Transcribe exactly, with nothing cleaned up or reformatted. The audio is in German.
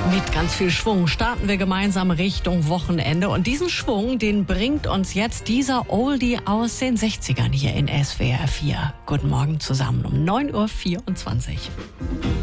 Mit ganz viel Schwung starten wir gemeinsam Richtung Wochenende. Und diesen Schwung, den bringt uns jetzt dieser Oldie aus den sechzigern hier in S W R vier. Guten Morgen zusammen um neun Uhr vierundzwanzig.